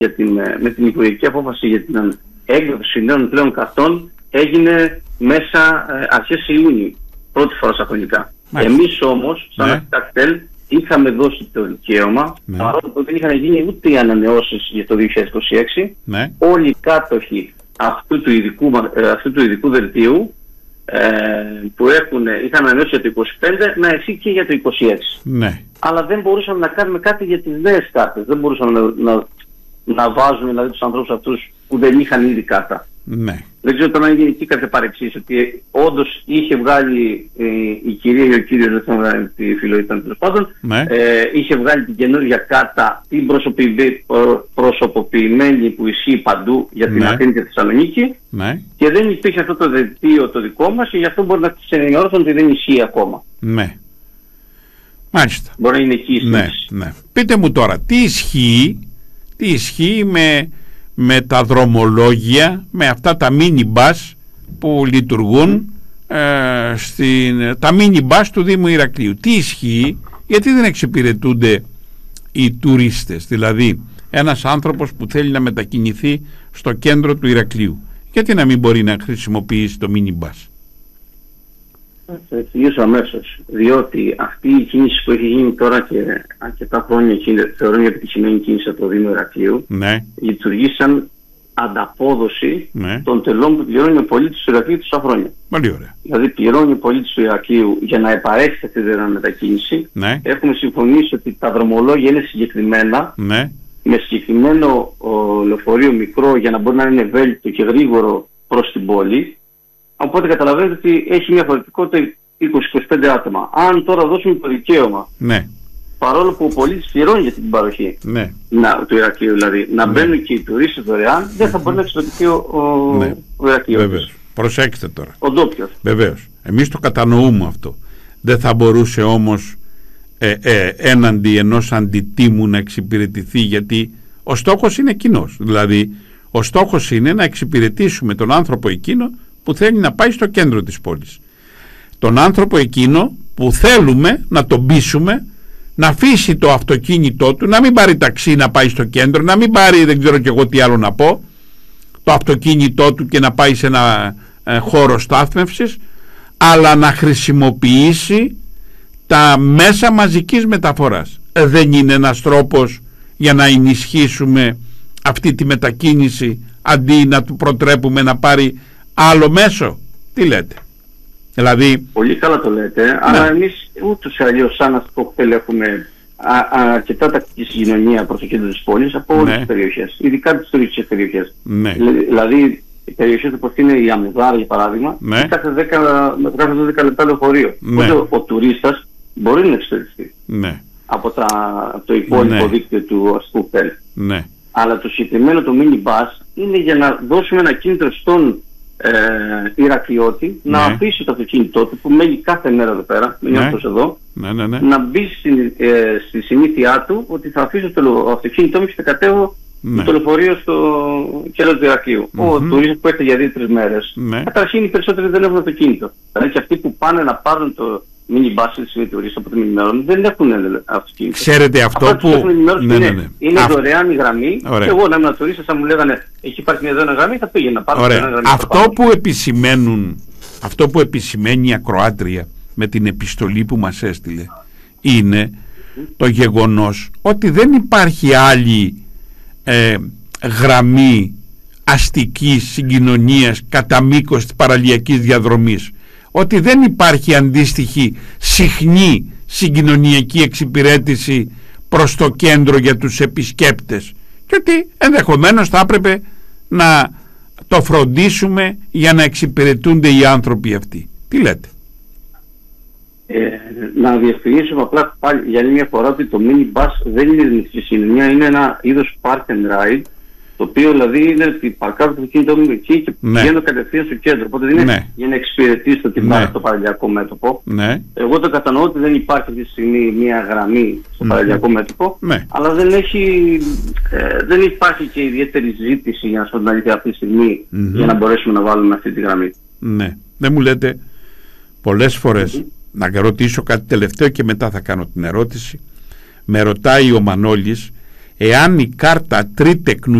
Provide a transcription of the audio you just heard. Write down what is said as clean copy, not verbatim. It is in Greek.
με την υπουργική απόφαση για την έκδοση νέων πλέον καρτών έγινε μέσα αρχές Ιούνιου, πρώτη φορά στα χρονικά. Εμείς όμως, σαν Alcatel, είχαμε δώσει το δικαίωμα, παρόλο που δεν είχαν γίνει ούτε οι ανανεώσεις για το 2026, όλοι οι κάτοχοι αυτού του ειδικού δελτίου που είχαν ανανεώσει για το 25 να ισχύει και για το 26. Αλλά δεν μπορούσαμε να κάνουμε κάτι για τις νέες κάρτες. Δεν μπορούσαμε να βάζουμε δηλαδή τους ανθρώπους αυτούς που δεν είχαν ήδη κάρτα. Δεν ξέρω τώρα αν έγινε εκεί κάποια παρεξήγηση, ότι όντως είχε βγάλει η κυρία ή ο κύριος, δεν θέλω να τη φιλοείταν τέλος πάντων, είχε βγάλει την καινούργια κάρτα, την προσωποποιημένη που ισχύει παντού για την Αθήνα και τη Θεσσαλονίκη, και δεν υπήρχε αυτό το δελτίο το δικό μας, και γι' αυτό μπορεί να τις ενημερώσουν ότι δεν ισχύει ακόμα. Μάλιστα. Μπορεί να είναι εκεί η σύντηση. Πείτε μου τώρα, τι ισχύει με τα δρομολόγια, με αυτά τα mini bus που λειτουργούν, τα mini bus του Δήμου Ηρακλείου. Τι ισχύει, γιατί δεν εξυπηρετούνται οι τουρίστες, δηλαδή ένας άνθρωπος που θέλει να μετακινηθεί στο κέντρο του Ηρακλείου, γιατί να μην μπορεί να χρησιμοποιήσει το mini bus? Θα εξηγήσω αμέσως. Διότι αυτή η κίνηση που έχει γίνει τώρα και αρκετά χρόνια θεωρώ μια επιτυχημένη κίνηση από το Δήμο Ηρακλείου, λειτουργεί σαν ανταπόδοση των τελών που πληρώνει ο πολίτης του Ηρακλείου τόσα χρόνια. Πολύ ωραία. Δηλαδή, πληρώνει ο πολίτης του Ηρακλείου για να επαρέχει αυτή τη μετακίνηση. Έχουμε συμφωνήσει ότι τα δρομολόγια είναι συγκεκριμένα, με συγκεκριμένο λεωφορείο μικρό, για να μπορεί να είναι ευέλικτο και γρήγορο προς την πόλη. Οπότε καταλαβαίνετε ότι έχει μια φορητικότητα 20-25 άτομα. Αν τώρα δώσουμε το δικαίωμα, παρόλο που ο πολίτης πληρώνει για την παροχή του Ηρακλείου, δηλαδή να μπαίνουν και οι τουρίστες δωρεάν, δεν θα μπορεί να εξυπηρετεί ο Ηρακλείος. Βεβαίως. Προσέξτε τώρα. Ο ντόπιος. Βεβαίως. Εμείς το κατανοούμε αυτό. Δεν θα μπορούσε όμως έναντι ενός αντιτίμου να εξυπηρετηθεί, γιατί ο στόχος είναι κοινός. Δηλαδή, ο στόχος είναι να εξυπηρετήσουμε τον άνθρωπο εκείνο που θέλει να πάει στο κέντρο της πόλης. Τον άνθρωπο εκείνο που θέλουμε να τον πείσουμε να αφήσει το αυτοκίνητό του, να μην πάρει ταξί να πάει στο κέντρο, να μην πάρει, δεν ξέρω κι εγώ τι άλλο να πω, το αυτοκίνητό του και να πάει σε ένα χώρο στάθμευσης, αλλά να χρησιμοποιήσει τα μέσα μαζικής μεταφοράς. Δεν είναι ένας τρόπος για να ενισχύσουμε αυτή τη μετακίνηση, αντί να του προτρέπουμε να πάρει άλλο μέσο? Τι λέτε? Δηλαδή... Πολύ καλά το λέτε, αλλά εμείς ούτως ή αλλιώς σαν Αστροκοτέλ έχουμε αρκετά τακτική συγκοινωνία προς το κέντρο της πόλης από όλες τις περιοχές, ειδικά τις τουριστικές περιοχές. Δηλαδή οι περιοχές όπως είναι η Αμμουδάρα για παράδειγμα, κάθε 12 λεπτά λεωφορείο. Οπότε ο τουρίστας μπορεί να εξυπηρετηθεί από το υπόλοιπο δίκτυο του Αστροκοτέλ. Αλλά το συγκεκριμένο το mini bus είναι για να δώσουμε ένα κίνητρο στον Ηρακλειώτη να αφήσει το αυτοκίνητό του, που μένει κάθε μέρα εδώ πέρα, μένει αυτός εδώ, να μπει στη συνήθειά του ότι θα αφήσω το αυτοκίνητό μου και θα κατέβω το λεωφορείο στο κέντρο του Ηρακλείου. Ο τουρίστας που έρχεται για 2-3 μέρες, καταρχήν οι περισσότεροι δεν έχουν αυτοκίνητο. Δηλαδή και αυτοί που πάνε να πάρουν το mini bus ή τουρίστες από την ενημέρωση δεν έχουν αυτοκίνητο. Ξέρετε αυτό που είναι δωρεάν η γραμμή, και εγώ να ήμουν τουρίστας, θα μου λέγανε έχει υπάρχει μια δωρεάν γραμμή, θα πήγαινα να πάρω μια γραμμή. Αυτό που επισημαίνει η ακροάτρια με την επιστολή που μας έστειλε είναι το γεγονός ότι δεν υπάρχει άλλη γραμμή αστικής συγκοινωνίας κατά μήκος της παραλιακής διαδρομής, ότι δεν υπάρχει αντίστοιχη συχνή συγκοινωνιακή εξυπηρέτηση προς το κέντρο για τους επισκέπτες, και ότι ενδεχομένως θα έπρεπε να το φροντίσουμε για να εξυπηρετούνται οι άνθρωποι αυτοί. Τι λέτε? Να διευκρινίσουμε απλά πάλι για άλλη μια φορά ότι το mini bus δεν είναι ειρηνική συγκοινωνία, είναι ένα είδος park and ride, το οποίο δηλαδή είναι ότι παρκάρω το κινητό μου εκεί και πηγαίνω κατευθείαν στο κέντρο. Οπότε δεν είναι για να εξυπηρετήσω την πάρα στο παραλιακό μέτωπο. Εγώ το κατανοώ ότι δεν υπάρχει αυτή τη στιγμή μια γραμμή στο παραλιακό μέτωπο, αλλά δεν υπάρχει και ιδιαίτερη ζήτηση, για να σου πω την αλήθεια, αυτή τη στιγμή για να μπορέσουμε να βάλουμε αυτή τη γραμμή. Δεν μου λέτε πολλές φορές, να ρωτήσω κάτι τελευταίο και μετά θα κάνω την ερώτηση. Με ρωτάει ο Μανώλης, εάν η κάρτα τρίτεκνου